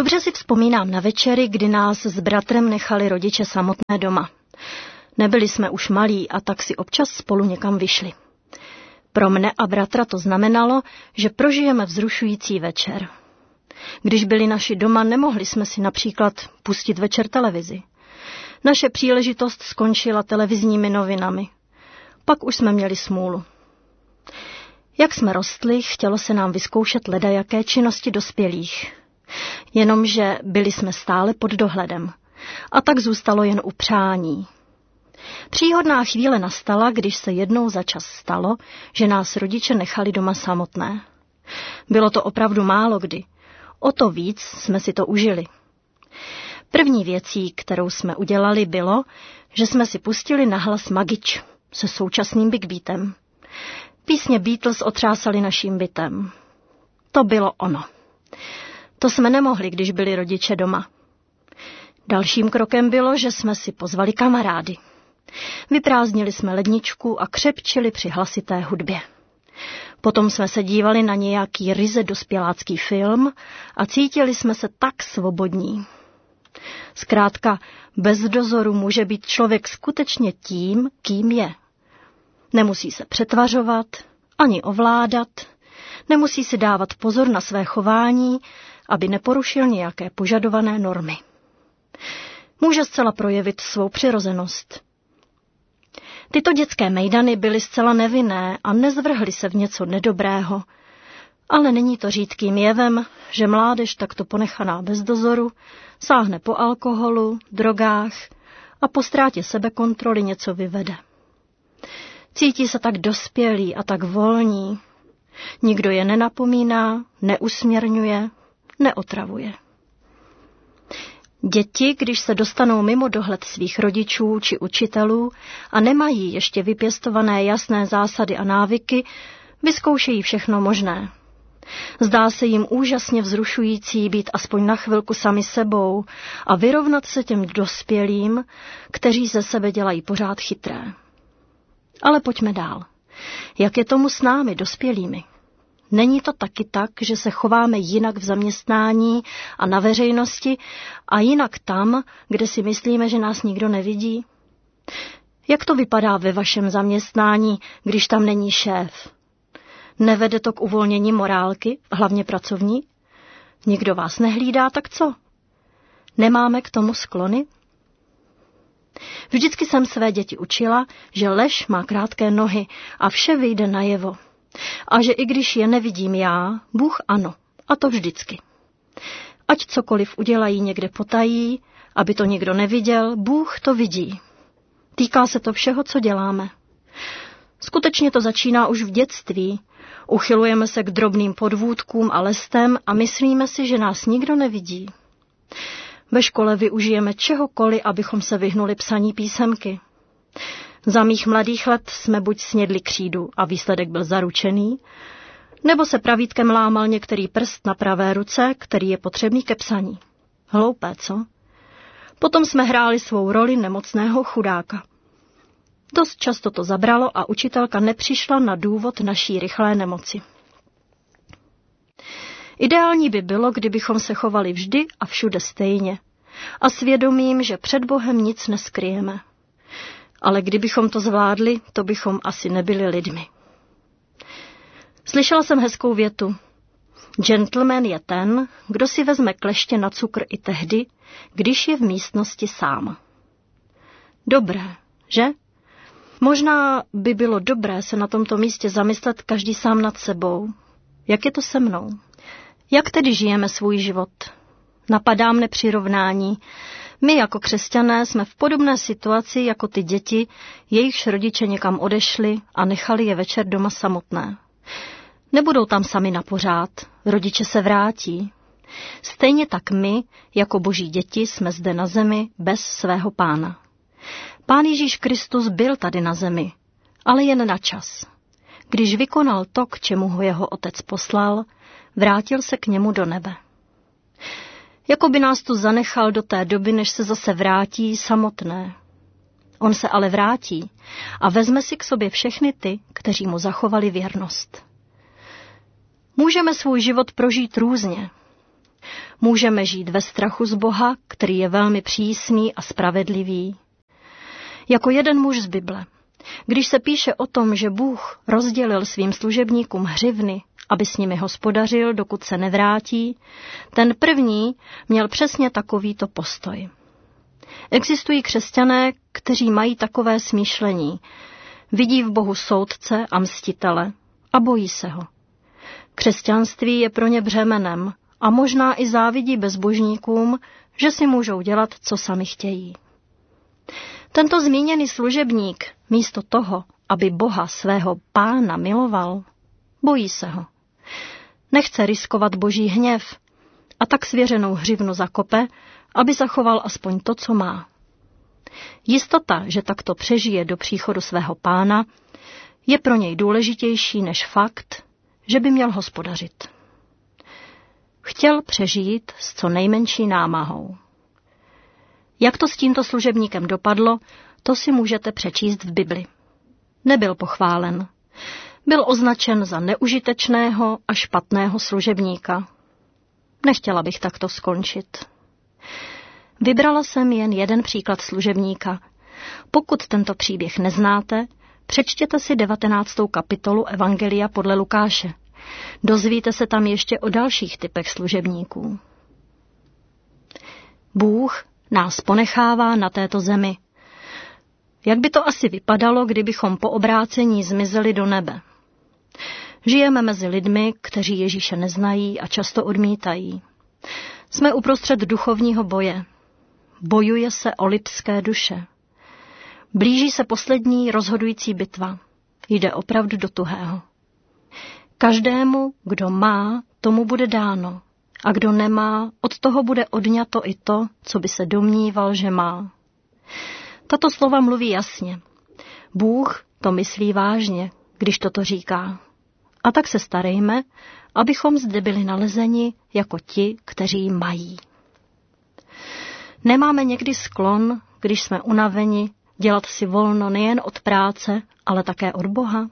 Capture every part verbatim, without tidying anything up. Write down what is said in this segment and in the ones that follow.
Dobře si vzpomínám na večery, kdy nás s bratrem nechali rodiče samotné doma. Nebyli jsme už malí a tak si občas spolu někam vyšli. Pro mne a bratra to znamenalo, že prožijeme vzrušující večer. Když byli naši doma, nemohli jsme si například pustit večer televizi. Naše příležitost skončila televizními novinami. Pak už jsme měli smůlu. Jak jsme rostli, chtělo se nám vyzkoušet ledajaké činnosti dospělých. Jenomže byli jsme stále pod dohledem. A tak zůstalo jen u přání. Příhodná chvíle nastala, když se jednou za čas stalo, že nás rodiče nechali doma samotné. Bylo to opravdu málo kdy. O to víc jsme si to užili. První věcí, kterou jsme udělali, bylo, že jsme si pustili nahlas Magič se současným Big Beatem. Písně Beatles otřásali naším bytem. To bylo ono. To jsme nemohli, když byli rodiče doma. Dalším krokem bylo, že jsme si pozvali kamarády. Vyprázdnili jsme ledničku a křepčili při hlasité hudbě. Potom jsme se dívali na nějaký ryze dospělácký film a cítili jsme se tak svobodní. Zkrátka, bez dozoru může být člověk skutečně tím, kým je. Nemusí se přetvařovat, ani ovládat, nemusí si dávat pozor na své chování, aby neporušil nějaké požadované normy. Může zcela projevit svou přirozenost. Tyto dětské mejdany byly zcela nevinné a nezvrhly se v něco nedobrého, ale není to řídkým jevem, že mládež takto ponechaná bez dozoru sáhne po alkoholu, drogách a po ztrátě sebekontroly něco vyvede. Cítí se tak dospělí a tak volní. Nikdo je nenapomíná, neusměrňuje, neotravuje. Děti, když se dostanou mimo dohled svých rodičů či učitelů a nemají ještě vypěstované jasné zásady a návyky, vyzkoušejí všechno možné. Zdá se jim úžasně vzrušující být aspoň na chvilku sami sebou a vyrovnat se těm dospělým, kteří ze sebe dělají pořád chytré. Ale pojďme dál. Jak je tomu s námi, dospělými? Není to taky tak, že se chováme jinak v zaměstnání a na veřejnosti a jinak tam, kde si myslíme, že nás nikdo nevidí? Jak to vypadá ve vašem zaměstnání, když tam není šéf? Nevede to k uvolnění morálky, hlavně pracovní? Nikdo vás nehlídá, tak co? Nemáme k tomu sklony? Vždycky jsem své děti učila, že lež má krátké nohy a vše vyjde najevo. A že i když je nevidím já, Bůh ano, a to vždycky. Ať cokoliv udělají někde potají, aby to nikdo neviděl, Bůh to vidí. Týká se to všeho, co děláme. Skutečně to začíná už v dětství. Uchylujeme se k drobným podvůdkům a lestem a myslíme si, že nás nikdo nevidí. Ve škole využijeme čehokoliv, abychom se vyhnuli psaní písemky. Za mých mladých let jsme buď snědli křídu a výsledek byl zaručený, nebo se pravítkem lámal některý prst na pravé ruce, který je potřebný ke psaní. Hloupé, co? Potom jsme hráli svou roli nemocného chudáka. Dost často to zabralo a učitelka nepřišla na důvod naší rychlé nemoci. Ideální by bylo, kdybychom se chovali vždy a všude stejně a svědomím, že před Bohem nic neskryjeme. Ale kdybychom to zvládli, to bychom asi nebyli lidmi. Slyšela jsem hezkou větu. Gentleman je ten, kdo si vezme kleště na cukr i tehdy, když je v místnosti sám. Dobré, že? Možná by bylo dobré se na tomto místě zamyslet každý sám nad sebou. Jak je to se mnou? Jak tedy žijeme svůj život? Napadá mne přirovnání. My jako křesťané jsme v podobné situaci jako ty děti, jejichž rodiče někam odešli a nechali je večer doma samotné. Nebudou tam sami na pořád, rodiče se vrátí. Stejně tak my, jako boží děti, jsme zde na zemi bez svého pána. Pán Ježíš Kristus byl tady na zemi, ale jen na čas. Když vykonal to, k čemu ho jeho otec poslal, vrátil se k němu do nebe. Jako by nás tu zanechal do té doby, než se zase vrátí samotné. On se ale vrátí a vezme si k sobě všechny ty, kteří mu zachovali věrnost. Můžeme svůj život prožít různě. Můžeme žít ve strachu z Boha, který je velmi přísný a spravedlivý. Jako jeden muž z Bible. Když se píše o tom, že Bůh rozdělil svým služebníkům hřivny, aby s nimi hospodařil, dokud se nevrátí, ten první měl přesně takovýto postoj. Existují křesťané, kteří mají takové smýšlení. Vidí v Bohu soudce a mstitele a bojí se ho. Křesťanství je pro ně břemenem a možná i závidí bezbožníkům, že si můžou dělat, co sami chtějí. Tento zmíněný služebník místo toho, aby Boha svého Pána miloval, bojí se ho. Nechce riskovat Boží hněv a tak svěřenou hřivnu zakope, aby zachoval aspoň to, co má. Jistota, že takto přežije do příchodu svého Pána, je pro něj důležitější než fakt, že by měl hospodařit. Chtěl přežít s co nejmenší námahou. Jak to s tímto služebníkem dopadlo, to si můžete přečíst v Bibli. Nebyl pochválen. Byl označen za neužitečného a špatného služebníka. Nechtěla bych takto skončit. Vybrala jsem jen jeden příklad služebníka. Pokud tento příběh neznáte, přečtěte si devatenáctou kapitolu Evangelia podle Lukáše. Dozvíte se tam ještě o dalších typech služebníků. Bůh nás ponechává na této zemi. Jak by to asi vypadalo, kdybychom po obrácení zmizeli do nebe? Žijeme mezi lidmi, kteří Ježíše neznají a často odmítají. Jsme uprostřed duchovního boje. Bojuje se o lidské duše. Blíží se poslední rozhodující bitva. Jde opravdu do tuhého. Každému, kdo má, tomu bude dáno. A kdo nemá, od toho bude odňato i to, co by se domníval, že má. Tato slova mluví jasně. Bůh to myslí vážně, když toto říká. A tak se starejme, abychom zde byli nalezeni jako ti, kteří mají. Nemáme někdy sklon, když jsme unaveni, dělat si volno nejen od práce, ale také od Boha?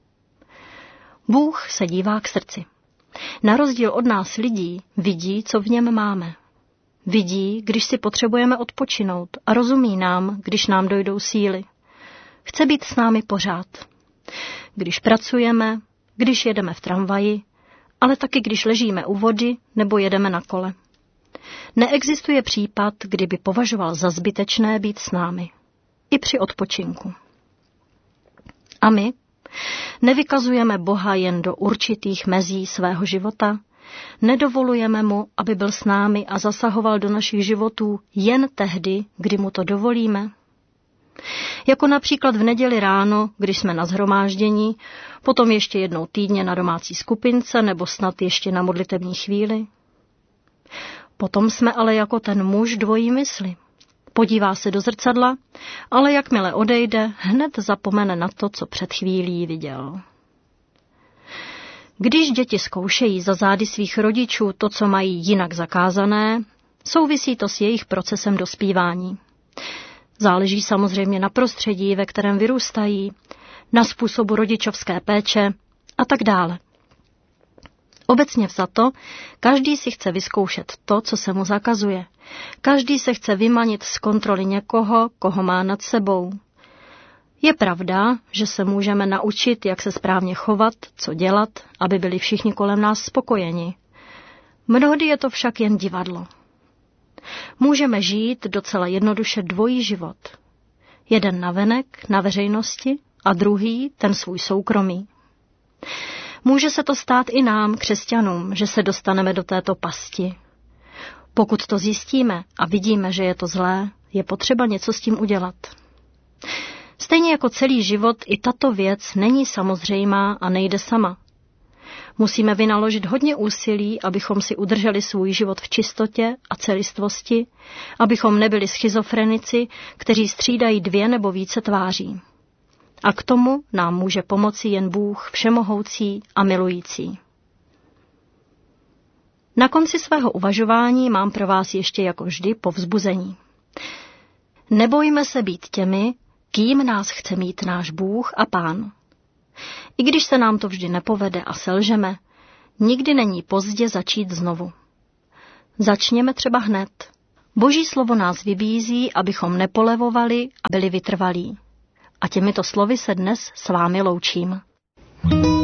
Bůh se dívá k srdci. Na rozdíl od nás lidí vidí, co v něm máme. Vidí, když si potřebujeme odpočinout a rozumí nám, když nám dojdou síly. Chce být s námi pořád. Když pracujeme, když jedeme v tramvaji, ale taky když ležíme u vody nebo jedeme na kole. Neexistuje případ, kdyby považoval za zbytečné být s námi. I při odpočinku. A my? Nevykazujeme Boha jen do určitých mezí svého života, nedovolujeme mu, aby byl s námi a zasahoval do našich životů jen tehdy, kdy mu to dovolíme. Jako například v neděli ráno, když jsme na shromáždění, potom ještě jednou týdně na domácí skupince nebo snad ještě na modlitební chvíli. Potom jsme ale jako ten muž dvojí mysli. Podívá se do zrcadla, ale jakmile odejde, hned zapomene na to, co před chvílí viděl. Když děti zkoušejí za zády svých rodičů to, co mají jinak zakázané, souvisí to s jejich procesem dospívání. Záleží samozřejmě na prostředí, ve kterém vyrůstají, na způsobu rodičovské péče a tak dále. Obecně vzato, každý si chce vyzkoušet to, co se mu zakazuje. Každý se chce vymanit z kontroly někoho, koho má nad sebou. Je pravda, že se můžeme naučit, jak se správně chovat, co dělat, aby byli všichni kolem nás spokojeni. Mnohdy je to však jen divadlo. Můžeme žít docela jednoduše dvojí život. Jeden navenek, na veřejnosti, a druhý, ten svůj soukromý. Může se to stát i nám, křesťanům, že se dostaneme do této pasti. Pokud to zjistíme a vidíme, že je to zlé, je potřeba něco s tím udělat. Stejně jako celý život, i tato věc není samozřejmá a nejde sama. Musíme vynaložit hodně úsilí, abychom si udrželi svůj život v čistotě a celistvosti, abychom nebyli schizofrenici, kteří střídají dvě nebo více tváří. A k tomu nám může pomoci jen Bůh všemohoucí a milující. Na konci svého uvažování mám pro vás ještě jako vždy povzbuzení. Nebojme se být těmi, kým nás chce mít náš Bůh a Pán. I když se nám to vždy nepovede a selžeme, nikdy není pozdě začít znovu. Začněme třeba hned. Boží slovo nás vybízí, abychom nepolevovali a byli vytrvalí. A těmito slovy se dnes s vámi loučím.